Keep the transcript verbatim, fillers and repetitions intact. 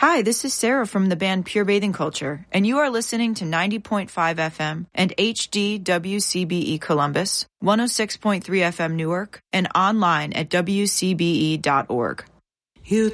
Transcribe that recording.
Hi, this is Sarah from the band Pure Bathing Culture, and you are listening to ninety point five F M and H D W C B E Columbus, one oh six point three F M Newark, and online at W C B E dot org. You